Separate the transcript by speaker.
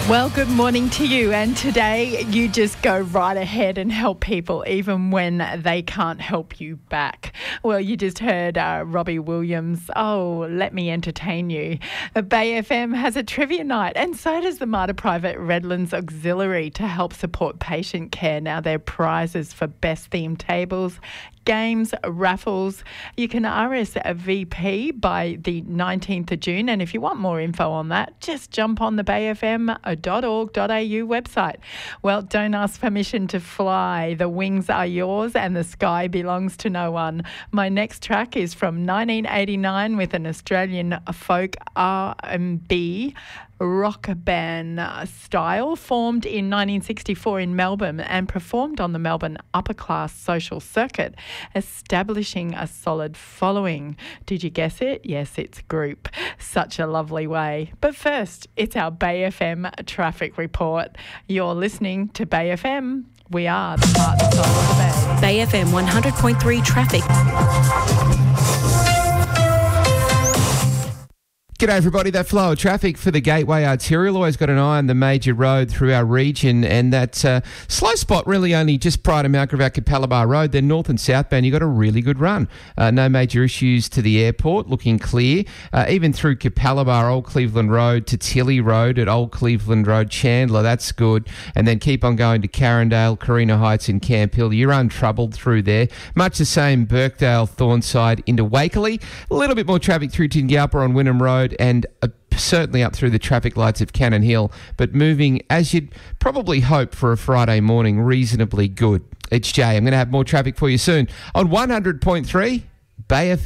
Speaker 1: Well, good morning to you. And today you just go right ahead and help people even when they can't help you back. Well, you just heard Robbie Williams, Oh, Let Me Entertain You. Bay FM has a trivia night, and so does the Mater Private Redlands Auxiliary to help support patient care. Now, their prizes for best themed tables, games, raffles. You can RSVP by the 19th of June. And if you want more info on that, just jump on the bayfm.org.au website. Well, don't ask permission to fly. The wings are yours and the sky belongs to no one. My next track is from 1989 with an Australian folk R&B rock band style, formed in 1964 in Melbourne and performed on the Melbourne upper class social circuit, establishing a solid following. Did you guess it? Yes, it's Group. Such a lovely way. But first, it's our Bay FM traffic report. You're listening to Bay FM. We are the heart and soul of the Bay.
Speaker 2: Bay FM 100.3 traffic.
Speaker 3: G'day everybody, that flow of traffic for the Gateway Arterial. Always got an eye on the major road through our region, and that slow spot really only just prior to Mount Gravatt Capalaba Road. Then north and southbound, you got a really good run. No major issues to the airport, looking clear. Even through Capalaba, Old Cleveland Road to Tilly Road at Old Cleveland Road, Chandler, that's good. And then keep on going to Carindale, Carina Heights and Camp Hill. You're untroubled through there. Much the same, Birkdale, Thornside into Wakeley. A little bit more traffic through Tingalpa on Wynnum Road, and certainly up through the traffic lights of Cannon Hill, but moving, as you'd probably hope for a Friday morning, reasonably good. It's Jay. I'm going to have more traffic for you soon on 100.3 Bay FM.